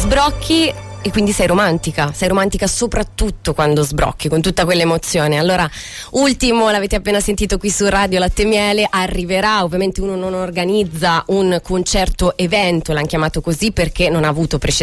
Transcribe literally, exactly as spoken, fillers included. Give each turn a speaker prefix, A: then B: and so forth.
A: sbrocchi e quindi sei romantica, sei romantica soprattutto quando sbrocchi, con tutta quell'emozione. Allora, ultimo, l'avete appena sentito qui su Radio Latte e Miele, arriverà, ovviamente uno non organizza un concerto evento, l'hanno chiamato così perché non ha avuto precedenti